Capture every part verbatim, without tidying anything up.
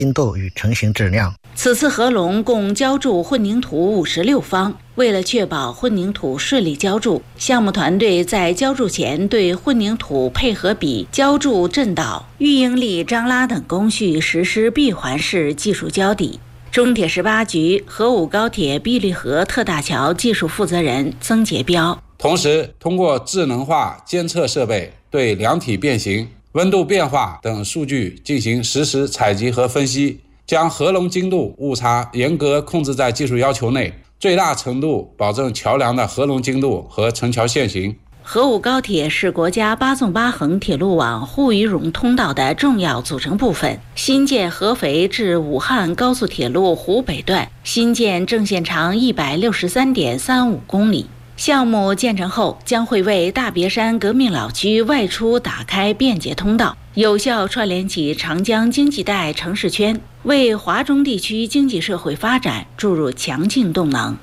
精度与成型质量。 此次合龙共浇筑混凝土五十六方，为了确保混凝土顺利浇筑，项目团队在浇筑前对混凝土配合比、浇筑震导、预应力张拉等工序实施闭环式技术浇底。中铁十八局河武高铁碧绿河特大桥技术负责人曾杰彪， 同时通过智能化监测设备对量体变形、温度变化等数据进行实时采集和分析，将合龙精度误差严格控制在技术要求内，最大程度保证桥梁的合龙精度和成桥线型。 河武高铁是国家八纵八横铁路网沪渝蓉通道的重要组成部分。新建合肥至武汉高速铁路湖北段，新建正线长一百六十三点三五公里。项目建成后，将会为大别山革命老区外出打开便捷通道，有效串联起长江经济带城市圈，为华中地区经济社会发展注入强劲动能。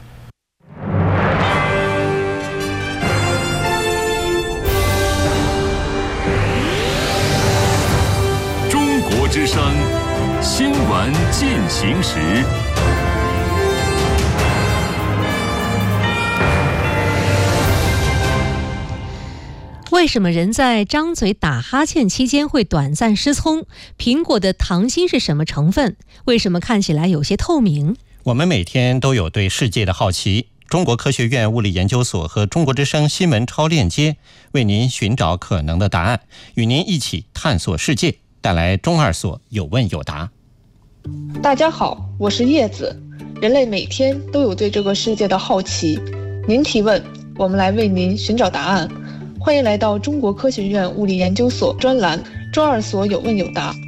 中国之声新闻进行时。 为什么人在张嘴打哈欠期间会短暂失聪？苹果的糖心是什么成分？为什么看起来有些透明？ 我们每天都有对世界的好奇。中国科学院物理研究所和中国之声新闻超链接为您寻找可能的答案，与您一起探索世界，带来中二所有问有答。 大家好，我是叶子。人类每天都有对这个世界的好奇，您提问，我们来为您寻找答案。欢迎来到中国科学院物理研究所专栏中二所有问有答。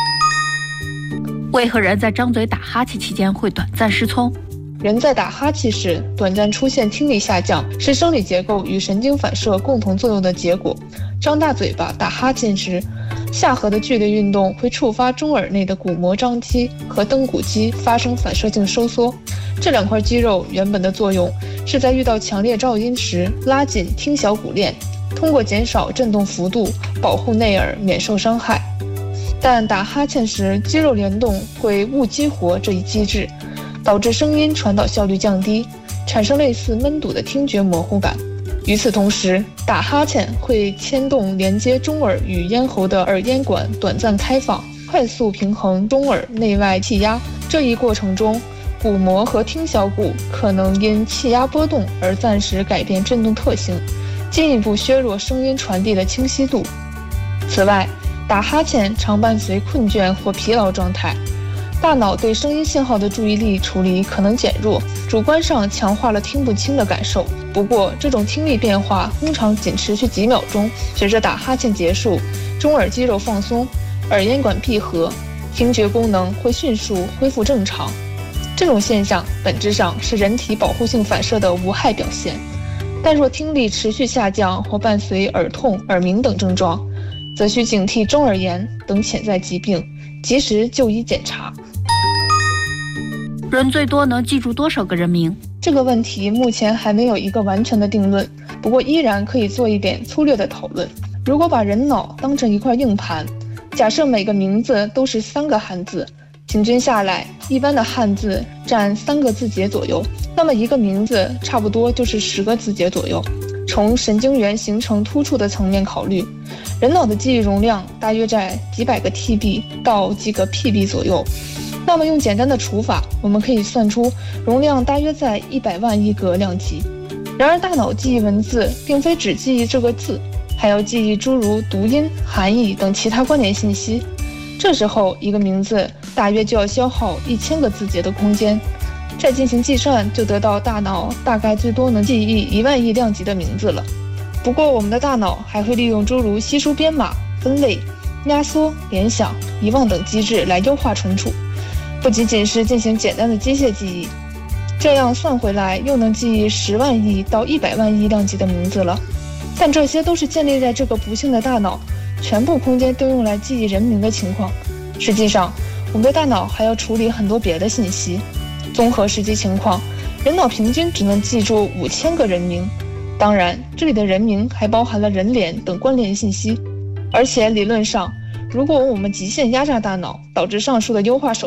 为何人在张嘴打哈欠期间会短暂失聪？ 人在打哈欠时短暂出现听力下降，是生理结构与神经反射共同作用的结果。张大嘴巴打哈欠时，下颌的剧烈运动会触发中耳内的鼓膜张肌和登鼓肌发生反射性收缩。这两块肌肉原本的作用是在遇到强烈噪音时拉紧听小骨链，通过减少振动幅度保护内耳免受伤害。但打哈欠时肌肉联动会误激活这一机制，导致声音传导效率降低，产生类似闷堵的听觉模糊感。与此同时，打哈欠会牵动连接中耳与咽喉的耳咽管短暂开放，快速平衡中耳内外气压。这一过程中，鼓膜和听小骨可能因气压波动而暂时改变振动特性，进一步削弱声音传递的清晰度。此外，打哈欠常伴随困倦或疲劳状态，大脑对声音信号的注意力处理可能减弱，主观上强化了听不清的感受。不过，这种听力变化通常仅持续几秒钟，随着打哈欠结束，中耳肌肉放松，耳咽管闭合，听觉功能会迅速恢复正常。这种现象本质上是人体保护性反射的无害表现，但若听力持续下降或伴随耳痛、耳鸣等症状，则需警惕中耳炎等潜在疾病，及时就医检查。 人最多能记住多少个人名？ 这个问题目前还没有一个完全的定论，不过依然可以做一点粗略的讨论。如果把人脑当成一块硬盘，假设每个名字都是三个汉字，平均下来，一般的汉字占三个字节左右，那么一个名字差不多就是十个字节左右。从神经元形成突触的层面考虑，人脑的记忆容量大约在几百个 T B 到几个 P B 左右。那么用简单的除法，我们可以算出容量大约在一百万亿个量级。然而大脑记忆文字并非只记忆这个字，还要记忆诸如读音、含义等其他关联信息。这时候一个名字大约就要消耗一千个字节的空间，再进行计算，就得到大脑大概最多能记忆一万亿量级的名字了。不过我们的大脑还会利用诸如稀疏编码、分类、压缩、联想、遗忘等机制来优化存储，不仅仅是进行简单的机械记忆，这样算回来又能记忆十万亿到一百万亿量级的名字了。但这些都是建立在这个不幸的大脑全部空间都用来记忆人名的情况。实际上，我们的大脑还要处理很多别的信息。综合实际情况，人脑平均只能记住五千个人名，当然这里的人名还包含了人脸等关联信息。而且理论上，如果我们极限压榨大脑，导致上述的优化手